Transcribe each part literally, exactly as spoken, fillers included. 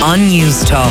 on News Talk.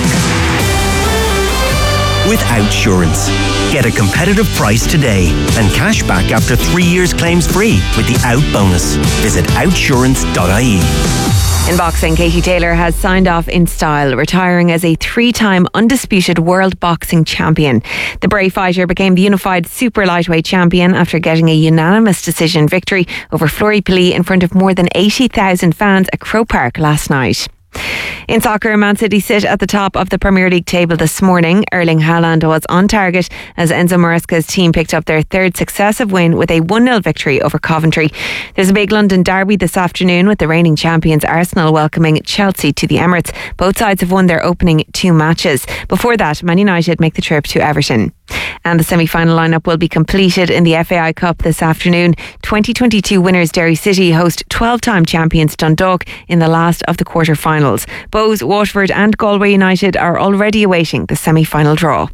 With Outsurance. Get a competitive price today and cash back after three years claims free with the Out bonus. Visit outsurance dot I E. In boxing, Katie Taylor has signed off in style, retiring as a three-time undisputed world boxing champion. The Bray fighter became the unified super lightweight champion after getting a unanimous decision victory over Fleury Pili in front of more than eighty thousand fans at Croke Park last night. In soccer, Man City sit at the top of the Premier League table this morning. Erling Haaland was on target as Enzo Maresca's team picked up their third successive win with a one nil victory over Coventry. There's a big London derby this afternoon with the reigning champions Arsenal welcoming Chelsea to the Emirates. Both sides have won their opening two matches. Before that, Man United make the trip to Everton. And the semi-final lineup will be completed in the F A I Cup this afternoon. twenty twenty-two winners Derry City host twelve-time champions Dundalk in the last of the quarter-finals. Bows, Waterford and Galway United are already awaiting the semi-final draw.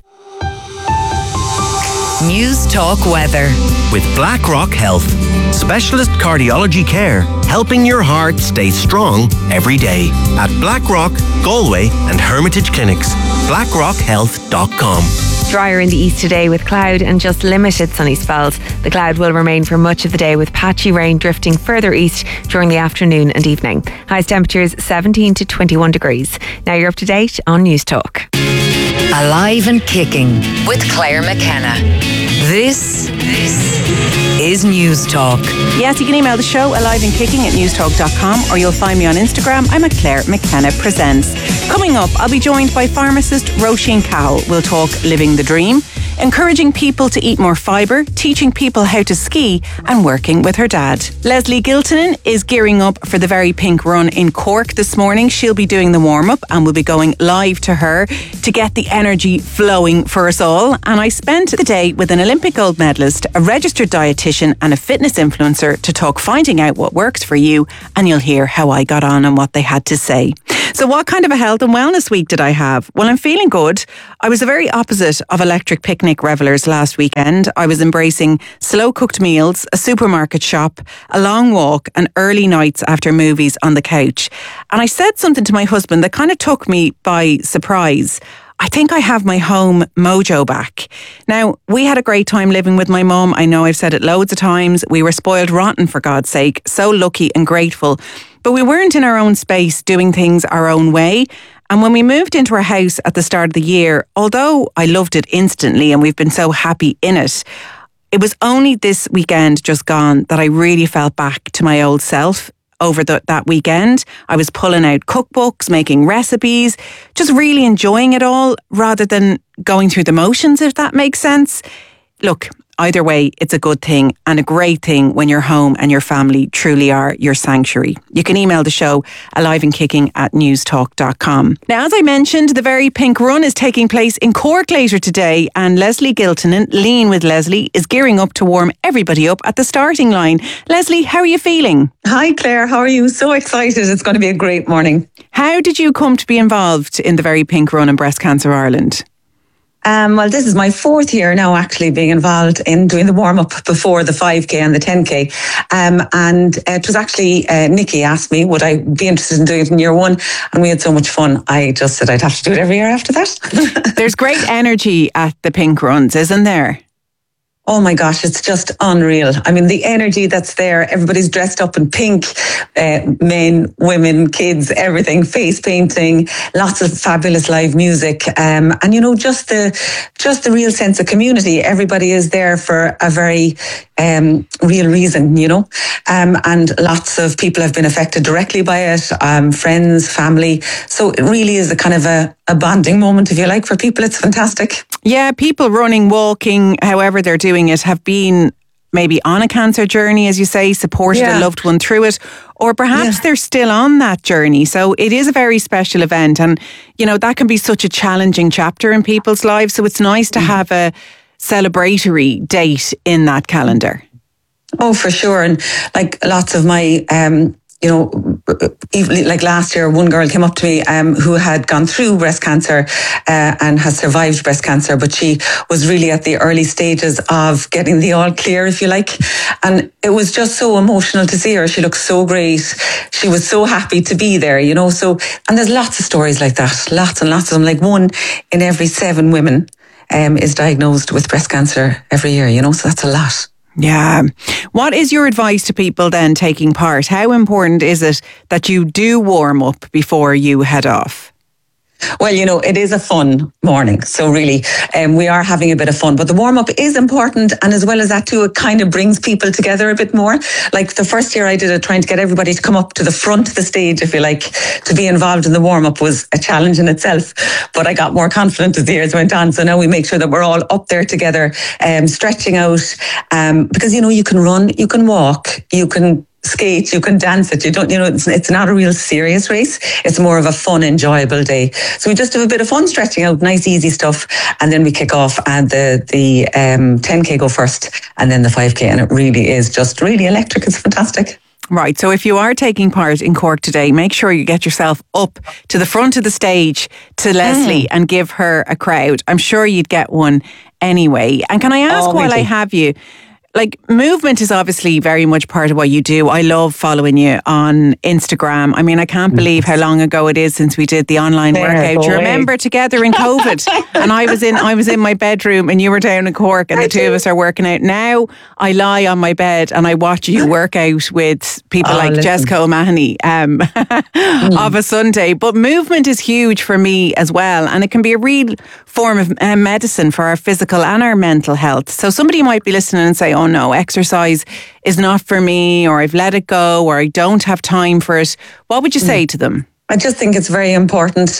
News Talk weather. With BlackRock Health. Specialist cardiology care, helping your heart stay strong every day. At BlackRock, Galway and Hermitage Clinics. blackrock health dot com. Drier in the east today with cloud and just limited sunny spells. The cloud will remain for much of the day with patchy rain drifting further east during the afternoon and evening. Highest temperatures seventeen to twenty-one degrees. Now you're up to date on News Talk. Alive and Kicking with Claire McKenna. This, this is News Talk. Yes, you can email the show alive and kicking at newstalk dot com or you'll find me on Instagram. I'm at Claire McKenna Presents. Coming up, I'll be joined by pharmacist Roisin Cowell. We'll talk living the dream, encouraging people to eat more fibre, teaching people how to ski and working with her dad. Leslie Giltonen is gearing up for the Very Pink Run in Cork this morning. She'll be doing the warm-up and we'll be going live to her to get the energy flowing for us all. And I spent the day with an Olympic gold medalist, a registered dietitian and a fitness influencer to talk finding out what works for you, and you'll hear how I got on and what they had to say. So what kind of a health and wellness week did I have? Well, I'm feeling good. I was the very opposite of electric picnic revellers last weekend. I was embracing slow cooked meals, a supermarket shop, a long walk and early nights after movies on the couch. And I said something to my husband that kind of took me by surprise. I think I have my home mojo back. Now, we had a great time living with my mum. I know I've said it loads of times. We were spoiled rotten, for God's sake. So lucky and grateful. But we weren't in our own space doing things our own way. And when we moved into our house at the start of the year, although I loved it instantly and we've been so happy in it, it was only this weekend just gone that I really felt back to my old self. Over the, that weekend, I was pulling out cookbooks, making recipes, just really enjoying it all rather than going through the motions, if that makes sense. Look, either way, it's a good thing and a great thing when your home and your family truly are your sanctuary. You can email the show alive and kicking at newstalk dot com. Now, as I mentioned, the Very Pink Run is taking place in Cork later today, and Leslie Giltonen, Lean with Leslie, is gearing up to warm everybody up at the starting line. Leslie, how are you feeling? Hi Claire, how are you? So excited. It's going to be a great morning. How did you come to be involved in the Very Pink Run in Breast Cancer Ireland? Um, well, this is my fourth year now actually being involved in doing the warm-up before the five K and the ten K. Um, and it was actually, uh, Nikki asked me, would I be interested in doing it in year one? And we had so much fun. I just said I'd have to do it every year after that. There's great energy at the Pink Runs, isn't there? Oh my gosh, it's just unreal. I mean, the energy that's there, everybody's dressed up in pink, uh, men, women, kids, everything, face painting, lots of fabulous live music. Um, and, you know, just the just the real sense of community. Everybody is there for a very um, real reason, you know. Um, and lots of people have been affected directly by it, um, friends, family. So it really is a kind of a, a bonding moment, if you like, for people. It's fantastic. Yeah, people running, walking, however they're doing it, have been maybe on a cancer journey, as you say, supported yeah. a loved one through it, or perhaps yeah. they're still on that journey. So it is a very special event, and you know that can be such a challenging chapter in people's lives. So it's nice to have a celebratory date in that calendar. Oh, for sure. And like lots of my um you know, even like last year, one girl came up to me um, who had gone through breast cancer uh, and has survived breast cancer, but she was really at the early stages of getting the all clear, if you like. And it was just so emotional to see her. She looked so great. She was so happy to be there, you know. So, and there's lots of stories like that, lots and lots of them. Like one in every seven women um, is diagnosed with breast cancer every year, you know, so that's a lot. Yeah. What is your advice to people then taking part? How important is it that you do warm up before you head off? Well, you know, it is a fun morning. So really, um, we are having a bit of fun. But the warm-up is important. And as well as that too, it kind of brings people together a bit more. Like the first year I did it, trying to get everybody to come up to the front of the stage, if you like, to be involved in the warm-up was a challenge in itself. But I got more confident as the years went on. So now we make sure that we're all up there together, um, stretching out. Um, because, you know, you can run, you can walk, you can skate, you can dance it. You don't, you know, it's, it's not a real serious race. It's more of a fun, enjoyable day. So we just have a bit of fun stretching out, nice, easy stuff. And then we kick off and the, the um, ten K go first and then the five K. And it really is just really electric. It's fantastic. Right, so if you are taking part in Cork today, make sure you get yourself up to the front of the stage to Leslie mm. and give her a crowd. I'm sure you'd get one anyway. And can I ask, oh, while I have you, like, movement is obviously very much part of what you do. I love following you on Instagram. I mean, I can't believe how long ago it is since we did the online there, workout. Do you remember together in COVID? And I was in I was in my bedroom and you were down in Cork and I the two do. of us are working out. Now I lie on my bed and I watch you work out with people oh, like listen. Jessica O'Mahony um, mm. of a Sunday. But movement is huge for me as well. And it can be a real form of uh, medicine for our physical and our mental health. So somebody might be listening and say, oh no, exercise is not for me, or I've let it go, or I don't have time for it. What would you say mm. to them? I just think it's very important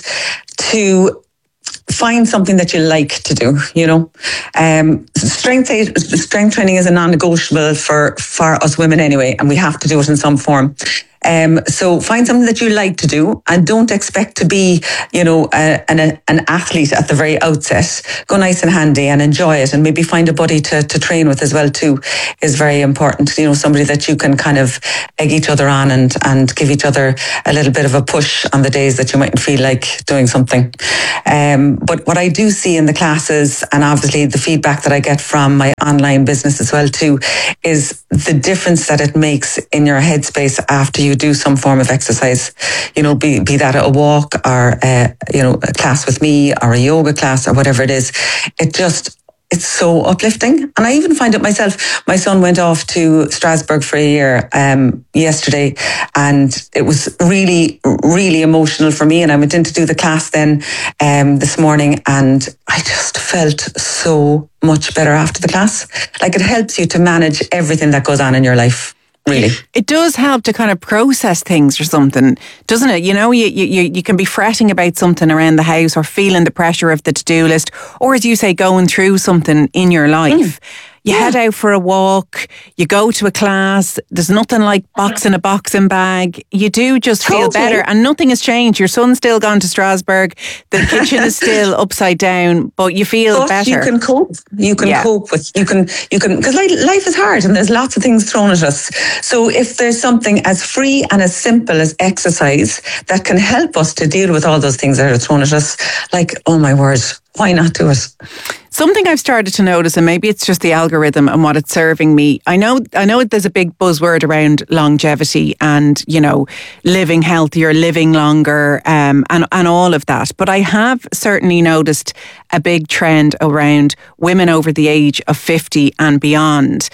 to find something that you like to do, you know. Um, strength strength training is a non-negotiable for, for us women anyway, and we have to do it in some form. Um, so find something that you like to do and don't expect to be, you know, a, an, an athlete at the very outset. Go nice and handy and enjoy it, and maybe find a buddy to, to train with as well too is very important. You know, somebody that you can kind of egg each other on and, and give each other a little bit of a push on the days that you mightn't feel like doing something. Um, but what I do see in the classes, and obviously the feedback that I get from my online business as well too, is the difference that it makes in your headspace after you do some form of exercise, you know, be, be that a walk or a, you know, a class with me or a yoga class or whatever it is. It just, it's so uplifting. And I even find it myself. My son went off to Strasbourg for a year um, yesterday, and it was really, really emotional for me. And I went in to do the class then um, this morning, and I just felt so much better after the class. Like, it helps you to manage everything that goes on in your life. Really, it does help to kind of process things or something, doesn't it? You know, you, you you can be fretting about something around the house or feeling the pressure of the to-do list, or as you say, going through something in your life. Mm. You yeah. head out for a walk, you go to a class, there's nothing like boxing a boxing bag. You do just feel totally. better, and nothing has changed. Your son's still gone to Strasbourg, the kitchen is still upside down, but you feel but better. You can cope. You can yeah. cope with, you can, you can, because life is hard and there's lots of things thrown at us. So if there's something as free and as simple as exercise that can help us to deal with all those things that are thrown at us, like, oh my word, why not do it? Something I've started to notice, and maybe it's just the algorithm and what it's serving me. I know, I know there's a big buzzword around longevity and, you know, living healthier, living longer, um, and, and all of that. But I have certainly noticed a big trend around women over the age of fifty and beyond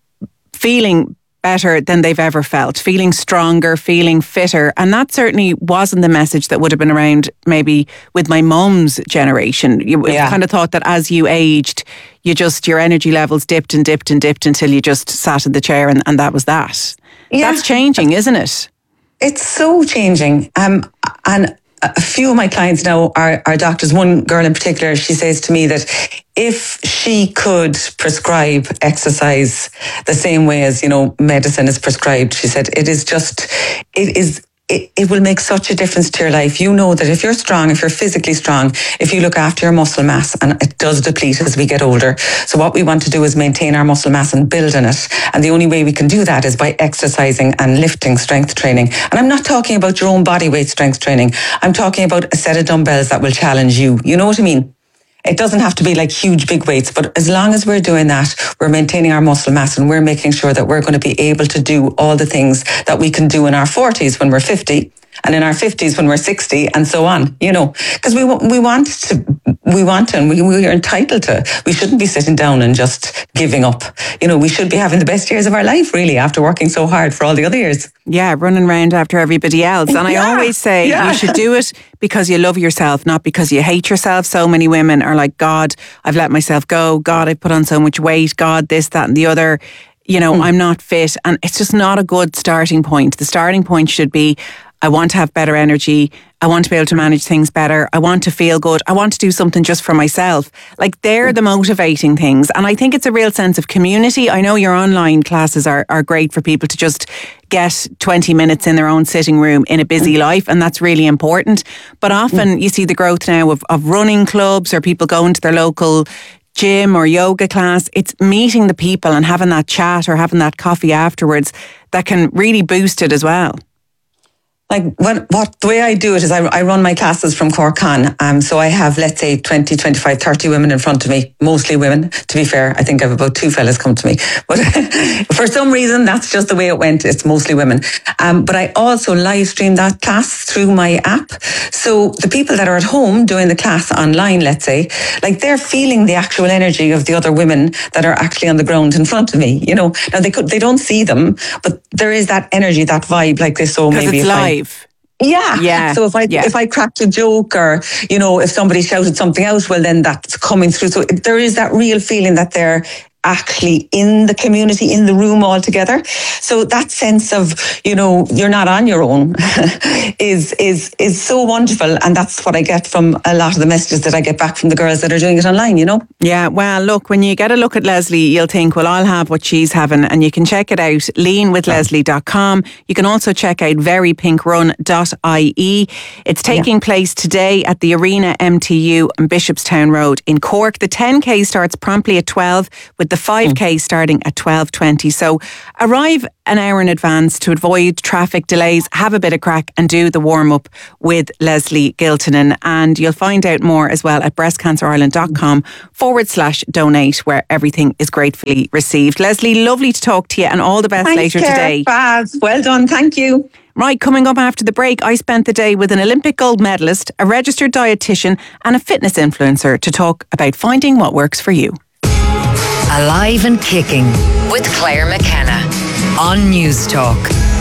feeling better than they've ever felt, feeling stronger, feeling fitter. And that certainly wasn't the message that would have been around maybe with my mum's generation. You yeah. kind of thought that as you aged, you just, your energy levels dipped and dipped and dipped until you just sat in the chair and, and that was that. Yeah. That's changing, isn't it? It's so changing. Um, and a few of my clients now are, are doctors. One girl in particular, she says to me that if she could prescribe exercise the same way as, you know, medicine is prescribed, she said, it is just, it is it, it will make such a difference to your life. You know that if you're strong, if you're physically strong, if you look after your muscle mass, and it does deplete as we get older. So what we want to do is maintain our muscle mass and build on it. And the only way we can do that is by exercising and lifting, strength training. And I'm not talking about your own body weight strength training. I'm talking about a set of dumbbells that will challenge you. You know what I mean? It doesn't have to be like huge, big weights, but as long as we're doing that, we're maintaining our muscle mass and we're making sure that we're going to be able to do all the things that we can do in our forties when we're fifty, and in our fifties when we're sixty, and so on, you know, because we, we want to, we want to, and we, we are entitled to. We shouldn't be sitting down and just giving up. You know, we should be having the best years of our life, really, after working so hard for all the other years. Yeah, running around after everybody else. And yeah, I always say yeah. you should do it because you love yourself, not because you hate yourself. So many women are like, God, I've let myself go. God, I've put on so much weight. God, this, that, and the other. You know, mm. I'm not fit. And it's just not a good starting point. The starting point should be, I want to have better energy. I want to be able to manage things better. I want to feel good. I want to do something just for myself. Like, they're the motivating things. And I think it's a real sense of community. I know your online classes are, are great for people to just get twenty minutes in their own sitting room in a busy life. And that's really important. But often you see the growth now of, of running clubs or people going to their local gym or yoga class. It's meeting the people and having that chat or having that coffee afterwards that can really boost it as well. Like, when, what the way I do it is I, I run my classes from Cork on. Um, so I have, let's say, twenty, twenty-five, thirty women in front of me, mostly women, to be fair. I think I have about two fellas come to me. But for some reason, that's just the way it went. It's mostly women. Um, but I also live stream that class through my app. So the people that are at home doing the class online, let's say, like, they're feeling the actual energy of the other women that are actually on the ground in front of me. You know, now they could, they don't see them, but there is that energy, that vibe, like this. So maybe it's if live. I, Yeah. yeah. So if I yeah. if I cracked a joke, or, you know, if somebody shouted something out, well, then that's coming through. So there is that real feeling that they're actually in the community, in the room all together. So that sense of, you know, you're not on your own is is is so wonderful. And that's what I get from a lot of the messages that I get back from the girls that are doing it online, you know? Yeah, well, look, when you get a look at Leslie, you'll think, well, I'll have what she's having, and you can check it out, lean with leslie dot com. You can also check out very pink run dot I E. It's taking yeah. place today at the Arena M T U on Bishopstown Road in Cork. The ten K starts promptly at twelve, with the five K starting at twelve twenty. So arrive an hour in advance to avoid traffic delays, have a bit of crack and do the warm-up with Leslie Giltonen. And you'll find out more as well at breastcancerireland.com forward slash donate, where everything is gratefully received. Leslie, lovely to talk to you, and all the best Thanks, later Claire. today. Faz. Well done, thank you. Right, coming up after the break, I spent the day with an Olympic gold medalist, a registered dietitian and a fitness influencer to talk about finding what works for you. Alive and Kicking with Claire McKenna on News Talk.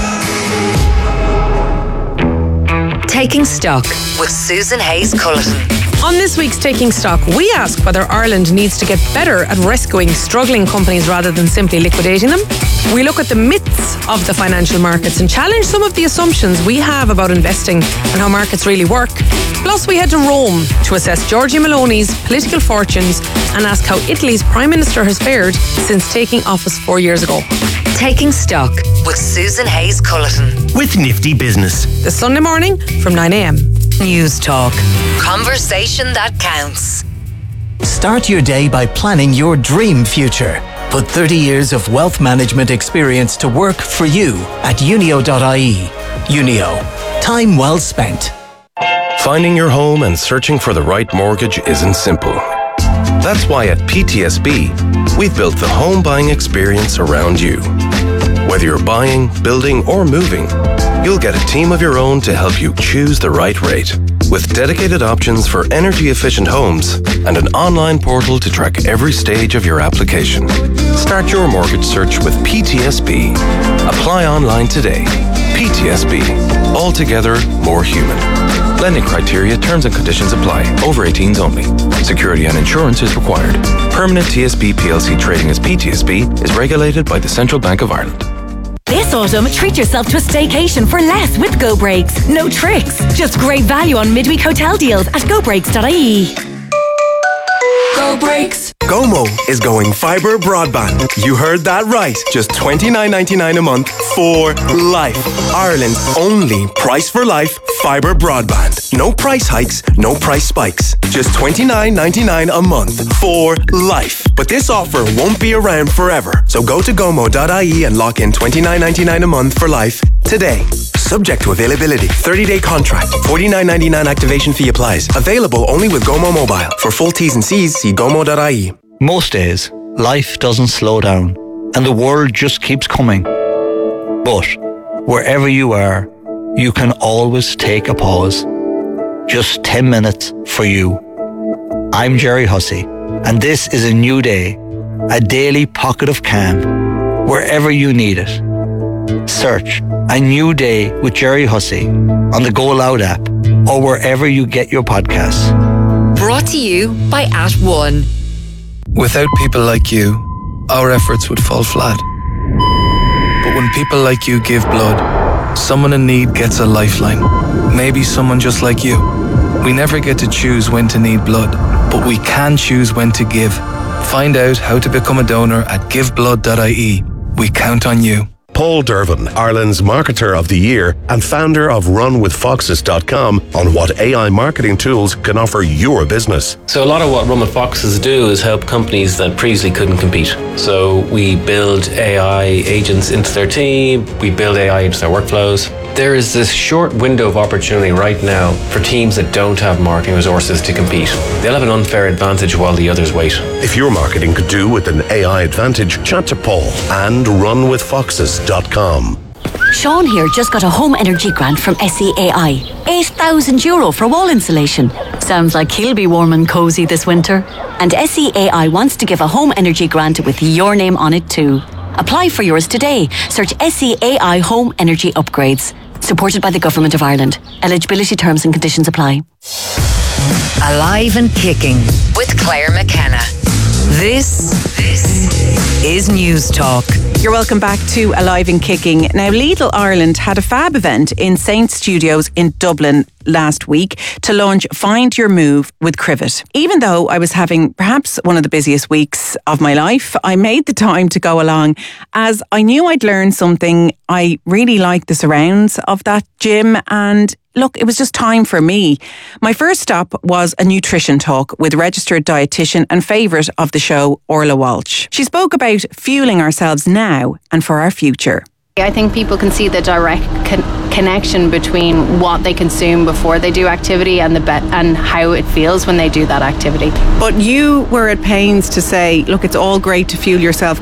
Taking Stock with Susan Hayes-Culleton. On this week's Taking Stock, we ask whether Ireland needs to get better at rescuing struggling companies rather than simply liquidating them. We look at the myths of the financial markets and challenge some of the assumptions we have about investing and how markets really work. Plus, we head to Rome to assess Giorgia Meloni's political fortunes and ask how Italy's Prime Minister has fared since taking office four years ago. Taking Stock with Susan Hayes-Culleton. With Nifty Business. This Sunday morning from nine a.m. News Talk. Conversation that counts. Start your day by planning your dream future. Put thirty years of wealth management experience to work for you at unio dot I E. Unio. Time well spent. Finding your home and searching for the right mortgage isn't simple. That's why at P T S B, we've built the home buying experience around you. Whether you're buying, building, or moving, you'll get a team of your own to help you choose the right rate. With dedicated options for energy-efficient homes and an online portal to track every stage of your application. Start your mortgage search with P T S B. Apply online today. P T S B. Altogether more human. Lending criteria, terms and conditions apply. Over eighteens only. Security and insurance is required. Permanent T S B P L C trading as P T S B is regulated by the Central Bank of Ireland. This autumn, treat yourself to a staycation for less with Go Breaks. No tricks, just great value on midweek hotel deals at go breaks dot I E. Go Breaks. Gomo is going fibre broadband. You heard that right. Just twenty-nine ninety-nine a month for life. Ireland's only price for life fibre broadband. No price hikes, no price spikes. Just twenty-nine ninety-nine a month for life. But this offer won't be around forever. So go to gomo dot I E and lock in twenty-nine ninety-nine a month for life today. Subject to availability. thirty-day contract. forty-nine ninety-nine activation fee applies. Available only with Gomo Mobile. For full T's and C's, see gomo dot I E. Most days, life doesn't slow down and the world just keeps coming. But wherever you are, you can always take a pause. Just ten minutes for you. I'm Jerry Hussey, and this is a new day, a daily pocket of calm, wherever you need it. Search A New Day with Jerry Hussey on the Go Loud app or wherever you get your podcasts. Brought to you by At One. Without people like you, our efforts would fall flat. But when people like you give blood, someone in need gets a lifeline. Maybe someone just like you. We never get to choose when to need blood, but we can choose when to give. Find out how to become a donor at give blood dot I E. We count on you. Paul Dervin, Ireland's Marketer of the Year and founder of run with foxes dot com, on what A I marketing tools can offer your business. So a lot of what Run with Foxes do is help companies that previously couldn't compete. So we build A I agents into their team, we build A I into their workflows. There is this short window of opportunity right now for teams that don't have marketing resources to compete. They'll have an unfair advantage while the others wait. If your marketing could do with an A I advantage, chat to Paul and run with foxes dot com. Sean here just got a home energy grant from S E A I. eight thousand euro for wall insulation. Sounds like he'll be warm and cosy this winter. And S E A I wants to give a home energy grant with your name on it too. Apply for yours today. Search S E A I Home Energy Upgrades. Supported by the Government of Ireland. Eligibility terms and conditions apply. Alive and Kicking with Claire McKenna. This, this is News Talk. You're welcome back to Alive and Kicking. Now, Lidl Ireland had a fab event in Saint Studios in Dublin last week to launch Find Your Move with Crivet. Even though I was having perhaps one of the busiest weeks of my life, I made the time to go along as I knew I'd learn something. I really liked the surrounds of that gym, and look, it was just time for me. My first stop was a nutrition talk with registered dietitian and favourite of the show, Orla Walsh. She spoke about fueling ourselves now and for our future. I think people can see the direct con- connection between what they consume before they do activity and the be- and how it feels when they do that activity. But you were at pains to say, look, it's all great to fuel yourself